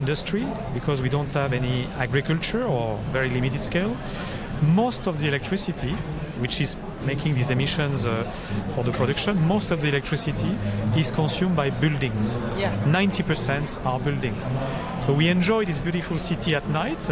industry because we don't have any agriculture or very limited scale. Most of the electricity, which is making these emissions for the production, most of the electricity is consumed by buildings. Yeah. 90% are buildings. So we enjoy this beautiful city at night.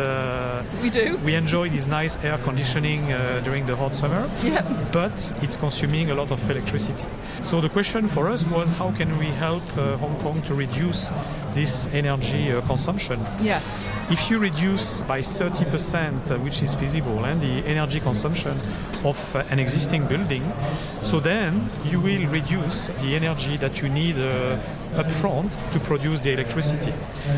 We do. We enjoy this nice air conditioning during the hot summer. Yeah. But it's consuming a lot of electricity. So the question for us was, how can we help Hong Kong to reduce this energy consumption? Yeah. If you reduce by 30%, which is feasible, and the energy consumption of an existing building, so then you will reduce the energy that you need upfront to produce the electricity.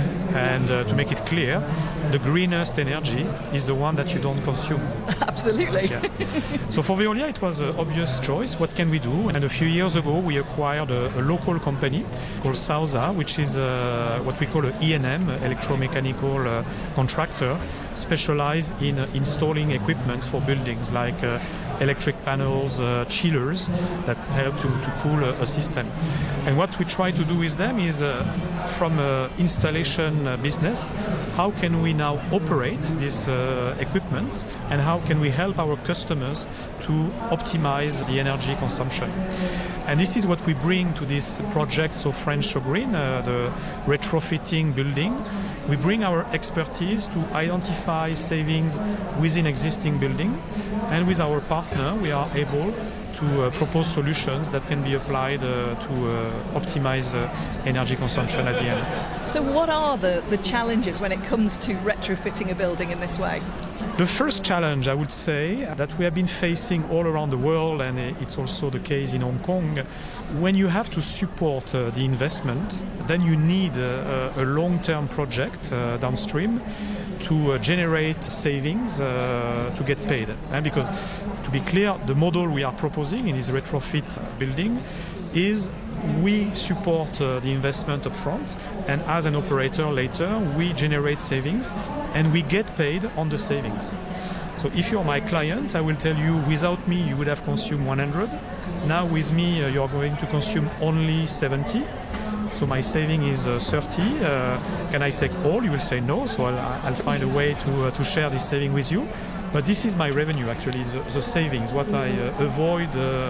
And to make it clear, the greenest energy is the one that you don't consume. Absolutely. Yeah. So for Veolia, it was an obvious choice. What can we do? And a few years ago, we acquired a local company called Sauza, which is what we call an E&M, electromechanical contractor, specialized in installing equipment for buildings like electric panels, chillers that help to cool a system. And what we try to do with them is from installation business, how can we now operate these equipments and how can we help our customers to optimize the energy consumption. And this is what we bring to this project, so French So Green, the retrofitting building. We bring our expertise to identify savings within existing building, and with our partner we are able to propose solutions that can be applied to optimize energy consumption at the end. So what are the challenges when it comes to retrofitting a building in this way? The first challenge, I would say, that we have been facing all around the world, and it's also the case in Hong Kong, when you have to support the investment, then you need a long-term project downstream to generate savings to get paid. And because, to be clear, the model we are proposing in this retrofit building is we support the investment up front, and as an operator later we generate savings and we get paid on the savings. So if you're my client, I will tell you, without me you would have consumed 100. Now with me you're going to consume only 70. So my saving is 30. Can I take all? You will say no. So I'll find a way to share this saving with you. But this is my revenue, actually, the savings, what I avoid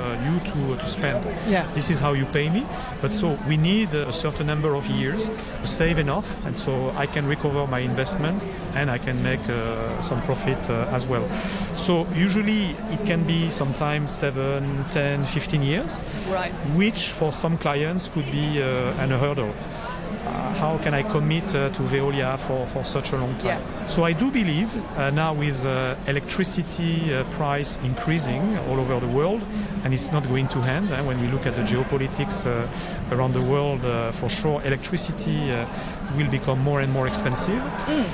you to spend. Yeah. This is how you pay me. But so we need a certain number of years to save enough, and so I can recover my investment and I can make some profit as well. So usually it can be sometimes 7, 10, 15 years, right, which for some clients could be a hurdle. How can I commit to Veolia for such a long time? Yeah. So I do believe now with electricity price increasing all over the world, and it's not going to end. When we look at the geopolitics around the world, for sure electricity will become more and more expensive.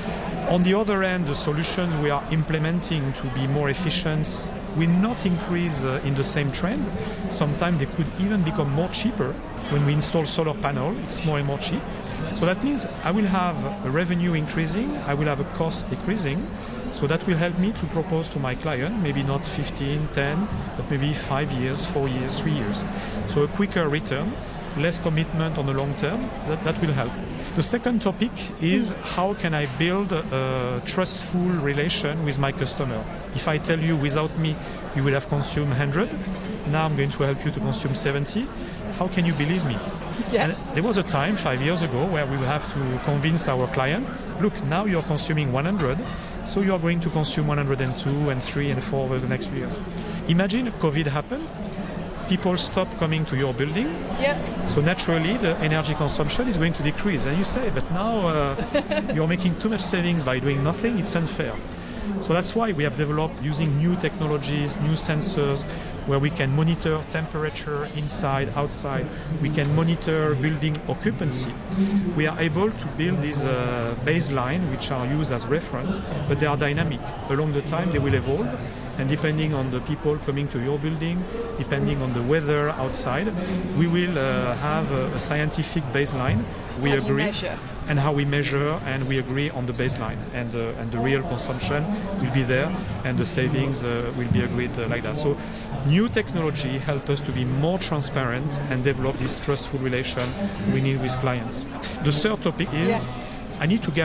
On the other hand, the solutions we are implementing to be more efficient will not increase in the same trend. Sometimes they could even become more cheaper. When we install solar panel, it's more and more cheap. So that means I will have a revenue increasing, I will have a cost decreasing. So that will help me to propose to my client, maybe not 15, 10, but maybe 5 years, 4 years, 3 years. So a quicker return, less commitment on the long term, that will help. The second topic is how can I build a trustful relation with my customer. If I tell you without me you will have consumed 100, now I'm going to help you to consume 70. How can you believe me? Yeah. And there was a time 5 years ago where we will have to convince our client, look, now you're consuming 100, so you are going to consume 102 and 3 and 4 over the next few years. Imagine COVID happened, people stop coming to your building, yeah, so naturally the energy consumption is going to decrease. And you say, but now you're making too much savings by doing nothing, it's unfair. So that's why we have developed, using new technologies, new sensors, where we can monitor temperature inside, outside. We can monitor building occupancy. We are able to build these baseline, which are used as reference, but they are dynamic. Along the time, they will evolve. And depending on the people coming to your building, depending on the weather outside, we will have a scientific baseline. We agree. And how we measure, and we agree on the baseline, and the real consumption will be there, and the savings will be agreed like that. So new technology help us to be more transparent and develop this trustful relation we need with clients. The third topic is I need to guarantee